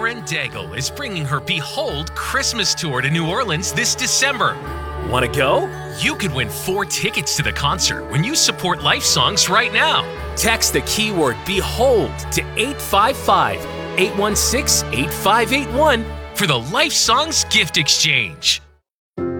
Lauren Daigle is bringing her Behold Christmas Tour to New Orleans this December. Want to go? You could win 4 tickets to the concert when you support Life Songs right now. Text the keyword BEHOLD to 855-816-8581 for the Life Songs Gift Exchange.